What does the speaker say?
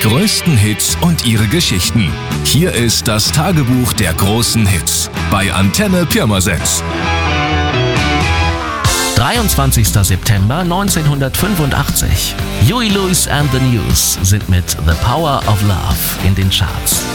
größten Hits und ihre Geschichten. Hier ist das Tagebuch der großen Hits bei Antenne Pirmasens. 23. September 1985. Huey Lewis and the News sind mit The Power of Love in den Charts.